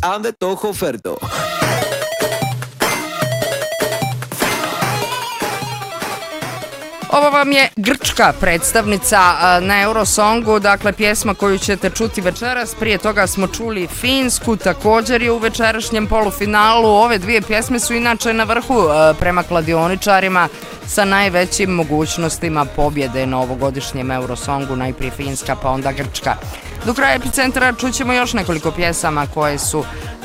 Ande toho oferto. Ovo vam je grčka predstavnica na Eurosongu, dakle pjesma koju ćete čuti večeras. Prije toga smo čuli finsku, također je u večerašnjem polufinalu. Ove dvije pjesme su inače na vrhu prema kladioničarima sa najvećim mogućnostima pobjede na ovogodišnjem Eurosongu, najprije finska pa onda grčka. Do kraja epicentra čućemo još nekoliko pjesama koje su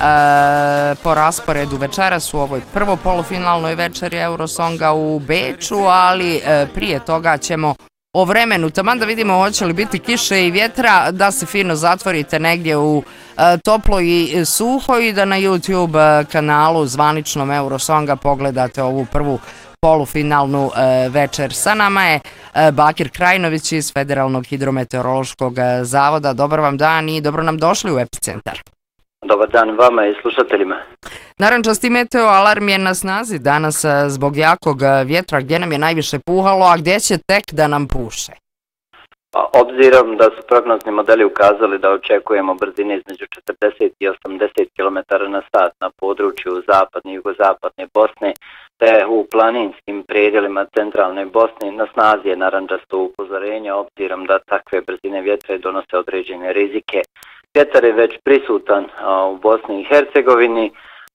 po rasporedu večeras u ovoj prvo polufinalnoj večeri Eurosonga u Beču, ali prije toga ćemo o vremenu, taman da vidimo hoće li biti kiše i vjetra, da se fino zatvorite negdje u toplo i suho i da na YouTube kanalu zvaničnom Eurosonga pogledate ovu prvu polufinalnu večer. Sa nama je Bakir Krajinović iz Federalnog hidrometeorološkog zavoda. Dobar vam dan i dobro nam došli u epicentar. Dobar dan vama i slušateljima. Narančasti meteo alarm je na snazi danas zbog jakog vjetra. Gdje nam je najviše puhalo, a gdje će tek da nam puše? Obzirom da su prognozni modeli ukazali da očekujemo brzine između 40 i 80 km/h na području zapadne i jugozapadne Bosne, te u planinskim predjelima centralne Bosne, na snazi je narančasto upozorenje obzirom da takve brzine vjetra donose određene rizike. Vjetar je već prisutan u Bosni i Hercegovini,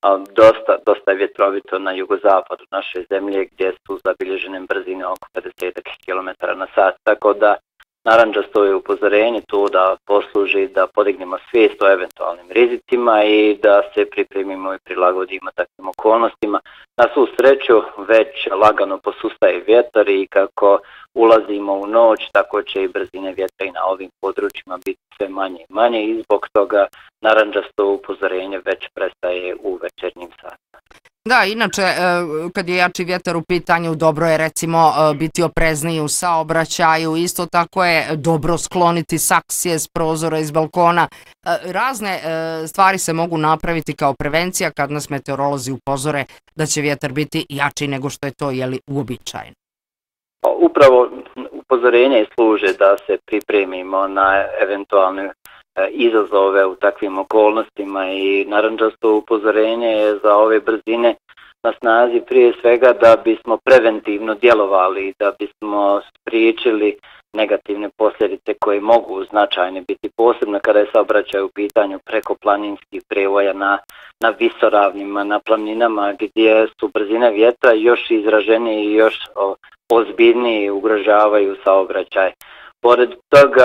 dosta je vjetrovito na jugozapadu naše zemlje gdje su zabilježene brzine oko 50 km/h, tako da narančasto je upozorenje to da posluži da podignemo svijest o eventualnim rizicima i da se pripremimo i prilagodimo takvim okolnostima. Na svu sreću već lagano posustaje vjetar i kako ulazimo u noć, tako će i brzine vjetra i na ovim područjima biti sve manje i manje i zbog toga narančasto upozorenje već prestaje u večernjim satima. Da, inače, kad je jači vjetar u pitanju, dobro je recimo biti oprezniji u saobraćaju, isto tako je dobro skloniti saksije s prozora iz balkona. Razne stvari se mogu napraviti kao prevencija kad nas meteorolozi upozore da će vjetar biti jači nego što je to uobičajeno. Upravo upozorenje služe da se pripremimo na eventualne izazove u takvim okolnostima i narančasto upozorenje je za ove brzine na snazi prije svega da bismo preventivno djelovali, da bismo spriječili negativne posljedice koje mogu značajne biti, posebno kada je saobraćaj u pitanju preko planinskih prevoja na visoravnima, na planinama gdje su brzine vjetra još izraženije i još ozbiljnije ugrožavaju saobraćaj. Pored toga,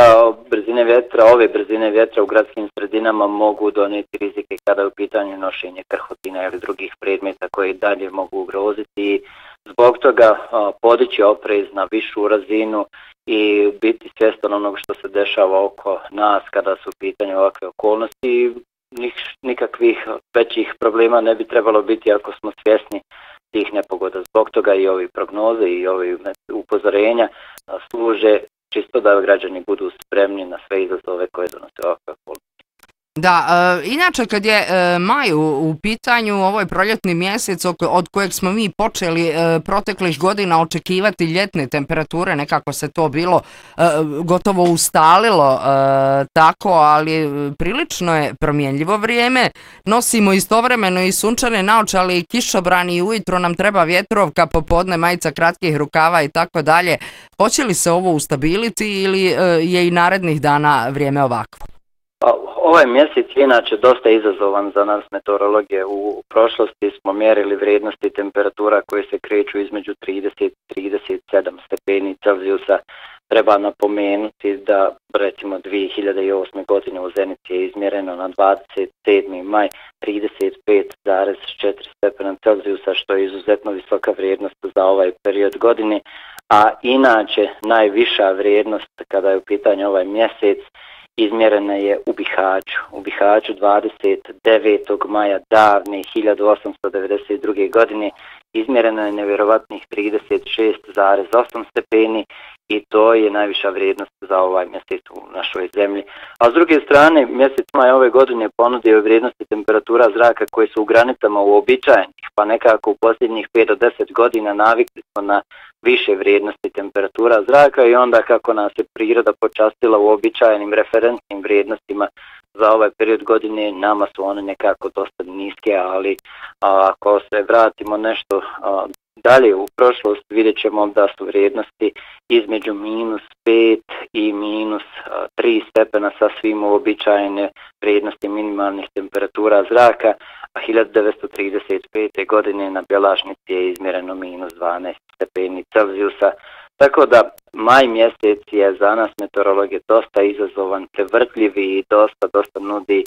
ove brzine vjetra u gradskim sredinama mogu donijeti rizike kada je u pitanju nošenje krhotina ili drugih predmeta koji dalje mogu ugroziti. Zbog toga podići oprez na višu razinu i biti svjestan onog što se dešava oko nas kada su u pitanju ovakve okolnosti. Nikakvih većih problema ne bi trebalo biti ako smo svjesni tih nepogoda. Zbog toga i ovi prognoze i ovi upozorenja služe čisto da građani budu spremni na sve izazove koje donose ovakve okolnosti. Da, inače kad je maj u pitanju, ovo je proljetni mjesec od kojeg smo mi počeli proteklih godina očekivati ljetne temperature, nekako se to bilo gotovo ustalilo tako, ali prilično je promjenljivo vrijeme. Nosimo istovremeno i sunčane naočale i kišobrani i ujutro nam treba vjetrovka, popodne majica kratkih rukava i tako dalje. Hoće li se ovo ustabiliti ili je i narednih dana vrijeme ovakvo? Ovaj mjesec je inače dosta izazovan za nas meteorologije. U prošlosti smo mjerili vrijednosti temperatura koje se kreću između 30 i 37 stepeni Celzijusa. Treba napomenuti da recimo 2008. godine u Zenici je izmjereno na 27. maj 35,4 stepena Celzijusa, što je izuzetno visoka vrijednost za ovaj period godine, a inače najviša vrijednost kada je u pitanju ovaj mjesec izmjerena je u Bihaću. U Bihaću 29. maja davne 1892. godine izmjereno je nevjerovatnih 36,8 stepeni i to je najviša vrijednost za ovaj mjesec u našoj zemlji. A s druge strane, mjesec maj ove godine ponudio vrijednosti temperatura zraka koje su u granicama uobičajenih, pa nekako u posljednjih 5 do 10 godina navikli smo na više vrijednosti temperatura zraka i onda kako nas je priroda počastila uobičajenim referentnim vrijednostima za ovaj period godine, nama su one nekako dosta niske, ali ako se vratimo nešto dalje u prošlost, vidjet ćemo da su vrijednosti između -5 i -3 stepena sasvim uobičajene vrijednosti minimalnih temperatura zraka, a 1935. godine na Bjelašnici je izmjereno -12 stepeni Celzijusa. Tako da maj mjesec je za nas meteorologe dosta izazovan, prevrtljiv i dosta nudi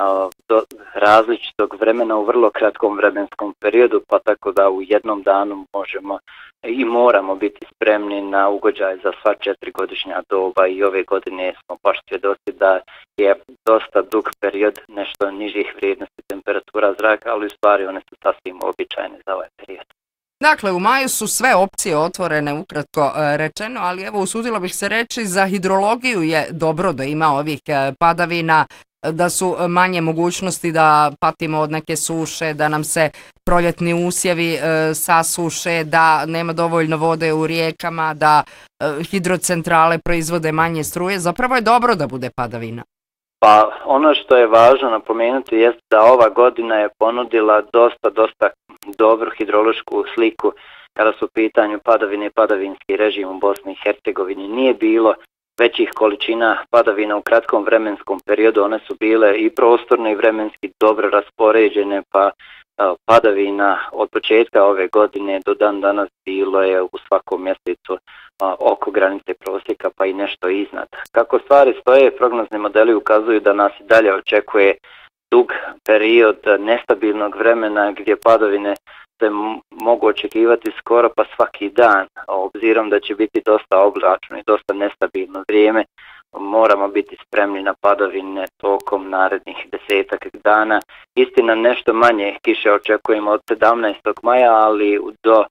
različitog vremena u vrlo kratkom vremenskom periodu, pa tako da u jednom danu možemo i moramo biti spremni na ugođaj za sva 4-godišnja doba i ove godine smo baš svjedoci da je dosta dug period nešto nižih vrijednosti temperatura zraka, ali u stvari one su sasvim običajne za ovaj period. Dakle, u maju su sve opcije otvorene, ukratko rečeno, ali evo usudila bih se reći za hidrologiju je dobro da ima ovih padavina, da su manje mogućnosti da patimo od neke suše, da nam se proljetni usjevi sasuše, da nema dovoljno vode u rijekama, da hidrocentrale proizvode manje struje. Zapravo je dobro da bude padavina. Pa ono što je važno napomenuti jest da ova godina je ponudila dosta dobru hidrološku sliku kada su u pitanju padavine i padavinski režim u Bosni i Hercegovini. Nije bilo većih količina padavina u kratkom vremenskom periodu, one su bile i prostorno i vremenski dobro raspoređene, pa padavina od početka ove godine do dan danas bilo je u svakom mjesecu oko granice prosjeka pa i nešto iznad. Kako stvari stoje, prognozni modeli ukazuju da nas i dalje očekuje dug period nestabilnog vremena gdje padavine se mogu očekivati skoro pa svaki dan, obzirom da će biti dosta oblačno i dosta nestabilno vrijeme. Moramo biti spremni na padavine tokom narednih 10-ak dana. Istina, nešto manje kiše očekujemo od 17. maja, ali do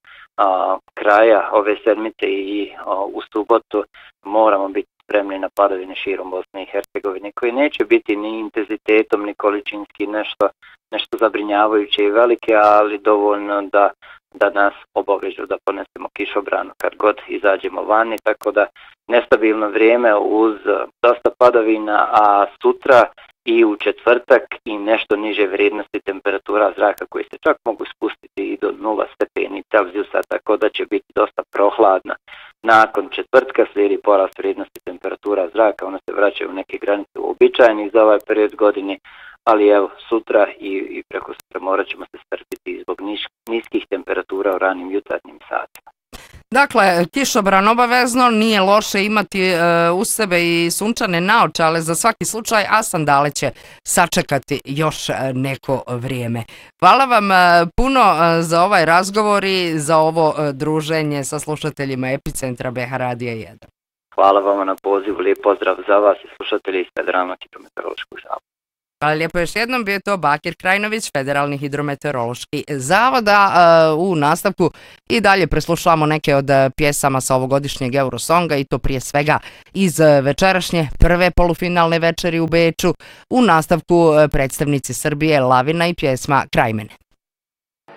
kraja ove sedmice i u subotu moramo biti spremni na padavine širom Bosne i Hercegovine, koje neće biti ni intenzitetom ni količinski nešto zabrinjavajuće i velike, ali dovoljno da nas obavežu da ponesemo kišobranu kad god izađemo vani, tako da nestabilno vrijeme uz dosta padavina, a sutra i u četvrtak i nešto niže vrijednosti temperatura zraka koji se čak mogu spustiti i do 0 stepeni Celzijusa, tako da će biti dosta prohladna. Nakon četvrtka slijedi porast vrijednosti temperatura zraka, one se vraćaju u neke granice uobičajenih za ovaj period godine, ali evo sutra i preko sutra morat ćemo se strpiti zbog niskih temperatura u ranim jutarnjim satima. Dakle, kišobran obavezno, nije loše imati uz sebe i sunčane naočale za svaki slučaj, a sandale će sačekati još neko vrijeme. Hvala vam puno za ovaj razgovor i za ovo druženje sa slušateljima Epicentra BH Radija 1. Hvala vam na pozivu, lijep pozdrav za vas i slušatelji iz Federalnog hidrometeorološkog zavoda. Hvala lijepo još jednom, bio je to Bakir Krajnović, Federalni hidrometeorološki zavoda. U nastavku i dalje preslušavamo neke od pjesama sa ovogodišnjeg Eurosonga i to prije svega iz večerašnje prve polufinalne večeri u Beču. U nastavku predstavnici Srbije Lavina i pjesma Kraj mene.